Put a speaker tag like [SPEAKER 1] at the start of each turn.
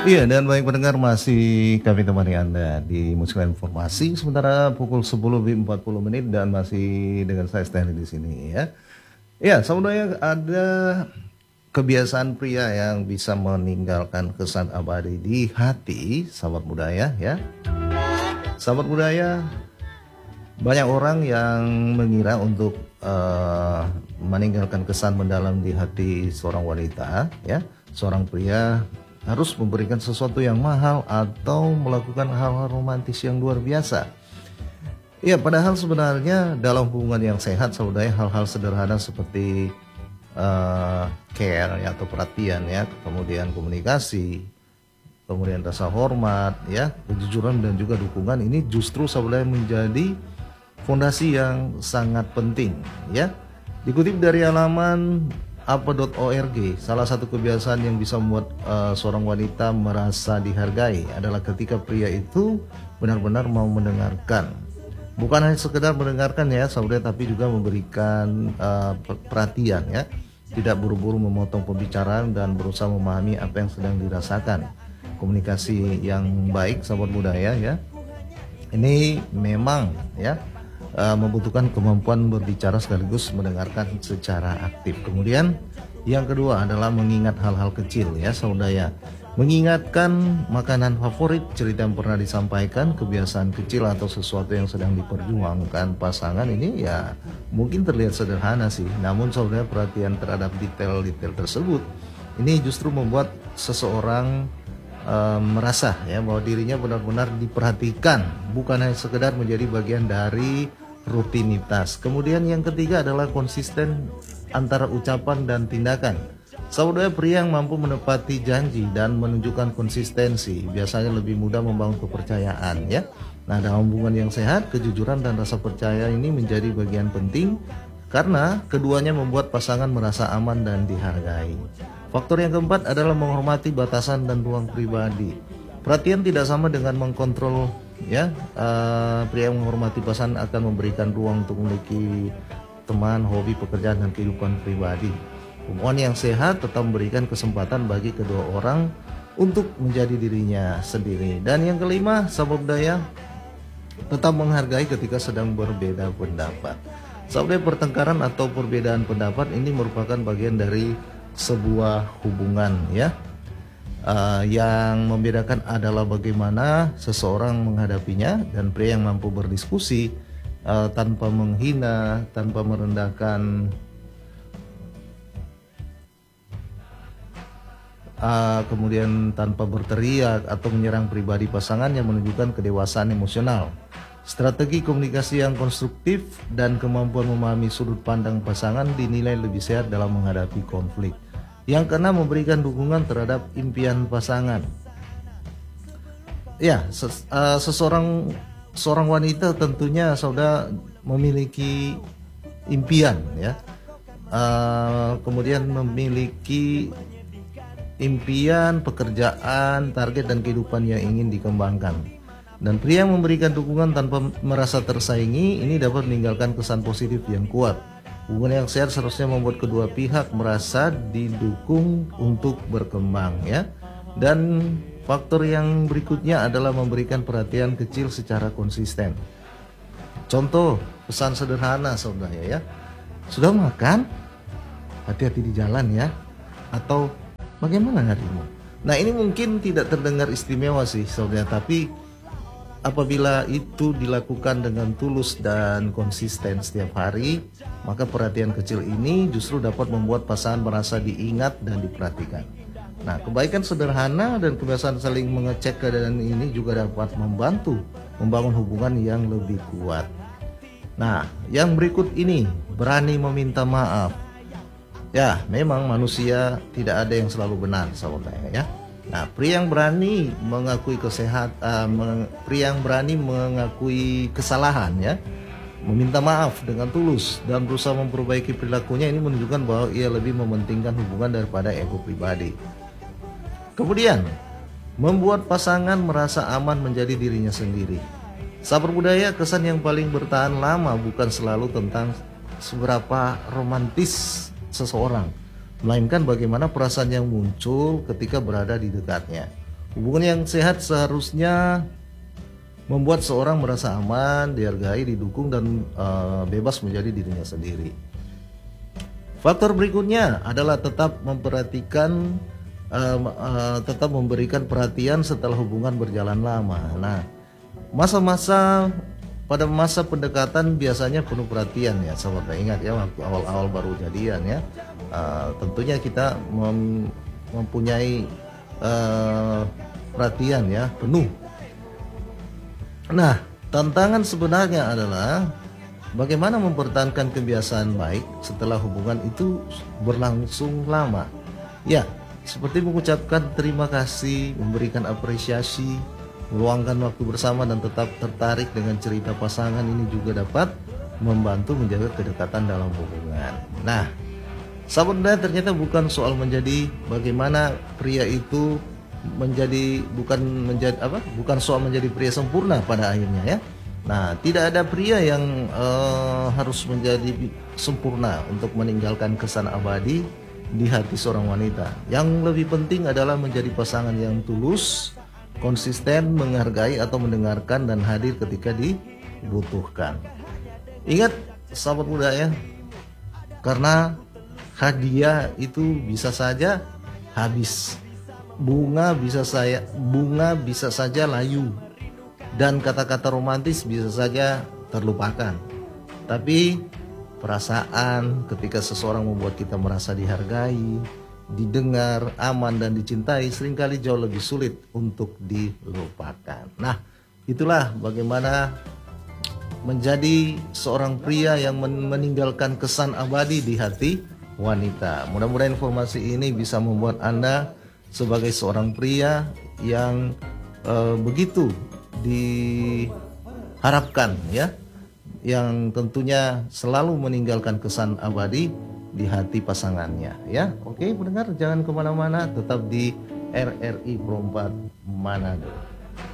[SPEAKER 1] Iya, dan baik pendengar, masih kami temani Anda di Musikal Informasi sementara pukul 10:40 dan masih dengan saya Stanley di sini ya. Ya, sebenarnya ada kebiasaan pria yang bisa meninggalkan kesan abadi di hati sahabat budaya ya. Sahabat budaya, banyak orang yang mengira untuk meninggalkan kesan mendalam di hati seorang wanita ya, seorang pria harus memberikan sesuatu yang mahal atau melakukan hal-hal romantis yang luar biasa. Ya, padahal sebenarnya dalam hubungan yang sehat, saudara, hal-hal sederhana seperti care ya, atau perhatian ya, kemudian komunikasi, kemudian rasa hormat ya, kejujuran dan juga dukungan, ini justru saudara menjadi fondasi yang sangat penting ya. Dikutip dari halaman apa.org, salah satu kebiasaan yang bisa membuat seorang wanita merasa dihargai adalah ketika pria itu benar-benar mau mendengarkan. Bukan hanya sekedar mendengarkan ya saudara, tapi juga memberikan perhatian ya. Tidak buru-buru memotong pembicaraan dan berusaha memahami apa yang sedang dirasakan. Komunikasi yang baik sahabat budaya ya, ini memang ya membutuhkan kemampuan berbicara sekaligus mendengarkan secara aktif. Kemudian yang kedua adalah mengingat hal-hal kecil ya saudara. Mengingatkan makanan favorit, cerita yang pernah disampaikan, kebiasaan kecil atau sesuatu yang sedang diperjuangkan pasangan, ini ya mungkin terlihat sederhana sih, namun saudara, perhatian terhadap detail-detail tersebut ini justru membuat seseorang merasa ya bahwa dirinya benar-benar diperhatikan, bukan hanya sekedar menjadi bagian dari rutinitas. Kemudian yang ketiga adalah konsisten antara ucapan dan tindakan. Saudara, pria yang mampu menepati janji dan menunjukkan konsistensi biasanya lebih mudah membangun kepercayaan ya. Nah, dalam hubungan yang sehat, kejujuran dan rasa percaya ini menjadi bagian penting karena keduanya membuat pasangan merasa aman dan dihargai. Faktor yang keempat adalah menghormati batasan dan ruang pribadi. Perhatian tidak sama dengan mengkontrol ya. Pria yang menghormati pasangan akan memberikan ruang untuk memiliki teman, hobi, pekerjaan, dan kehidupan pribadi. Hubungan yang sehat tetap memberikan kesempatan bagi kedua orang untuk menjadi dirinya sendiri. Dan yang kelima, sahabat budaya, tetap menghargai ketika sedang berbeda pendapat. Sahabat, pertengkaran atau perbedaan pendapat ini merupakan bagian dari sebuah hubungan ya. Yang membedakan adalah bagaimana seseorang menghadapinya, dan pria yang mampu berdiskusi tanpa menghina, tanpa merendahkan, kemudian tanpa berteriak atau menyerang pribadi pasangannya, menunjukkan kedewasaan emosional. Strategi komunikasi yang konstruktif dan kemampuan memahami sudut pandang pasangan dinilai lebih sehat dalam menghadapi konflik. Yang keenam, memberikan dukungan terhadap impian pasangan. Ya, seorang wanita tentunya saudara memiliki impian ya. Kemudian memiliki impian, pekerjaan, target dan kehidupan yang ingin dikembangkan. Dan pria yang memberikan dukungan tanpa merasa tersaingi ini dapat meninggalkan kesan positif yang kuat. Hubungan yang sehat seharusnya membuat kedua pihak merasa didukung untuk berkembang ya. Dan faktor yang berikutnya adalah memberikan perhatian kecil secara konsisten. Contoh, pesan sederhana saudara ya. Sudah makan? Hati-hati di jalan ya. Atau bagaimana harimu? Nah, ini mungkin tidak terdengar istimewa sih saudara, tapi apabila itu dilakukan dengan tulus dan konsisten setiap hari, maka perhatian kecil ini justru dapat membuat pasangan merasa diingat dan diperhatikan. Nah, kebaikan sederhana dan kebiasaan saling mengecek keadaan ini juga dapat membantu membangun hubungan yang lebih kuat. Nah, yang berikut ini, berani meminta maaf. Ya, memang manusia tidak ada yang selalu benar, sahabat ya. Nah, pria yang berani mengakui pria yang berani mengakui kesalahan ya, meminta maaf dengan tulus dan berusaha memperbaiki perilakunya, ini menunjukkan bahwa ia lebih mementingkan hubungan daripada ego pribadi. Kemudian, membuat pasangan merasa aman menjadi dirinya sendiri. Sahabat budaya, kesan yang paling bertahan lama bukan selalu tentang seberapa romantis seseorang, melainkan bagaimana perasaan yang muncul ketika berada di dekatnya. Hubungan yang sehat seharusnya membuat seorang merasa aman, dihargai, didukung, dan bebas menjadi dirinya sendiri. Faktor berikutnya adalah tetap memberikan perhatian setelah hubungan berjalan lama. Nah, pada masa pendekatan biasanya penuh perhatian ya, sahabat. Ingat ya, waktu awal-awal baru jadian ya, tentunya kita mempunyai perhatian ya penuh. Nah, tantangan sebenarnya adalah bagaimana mempertahankan kebiasaan baik setelah hubungan itu berlangsung lama. Ya, seperti mengucapkan terima kasih, memberikan apresiasi, meluangkan waktu bersama, dan tetap tertarik dengan cerita pasangan ini juga dapat membantu menjaga kedekatan dalam hubungan. Nah, sahabat muda, ternyata bukan soal menjadi bagaimana pria itu bukan soal menjadi pria sempurna pada akhirnya ya. Nah, tidak ada pria yang harus menjadi sempurna untuk meninggalkan kesan abadi di hati seorang wanita. Yang lebih penting adalah menjadi pasangan yang tulus, konsisten, menghargai atau mendengarkan, dan hadir ketika dibutuhkan. Ingat sahabat muda ya, karena hadiah itu bisa saja habis, bunga bisa saja layu, dan kata-kata romantis bisa saja terlupakan. Tapi perasaan ketika seseorang membuat kita merasa dihargai, didengar, aman, dan dicintai seringkali jauh lebih sulit untuk dilupakan. Nah, itulah bagaimana menjadi seorang pria yang meninggalkan kesan abadi di hati wanita. Mudah-mudahan informasi ini bisa membuat Anda sebagai seorang pria yang begitu diharapkan ya, yang tentunya selalu meninggalkan kesan abadi di hati pasangannya ya. Oke pendengar, jangan kemana-mana, tetap di RRI Pro 4 Manado.